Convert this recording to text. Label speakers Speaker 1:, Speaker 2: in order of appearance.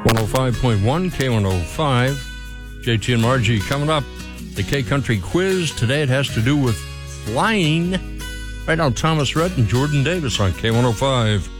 Speaker 1: 105.1 K105. JT and Margie coming up. The K-Country quiz. Today it has to do with flying. Right now, Thomas Rhett and Jordan Davis on K105.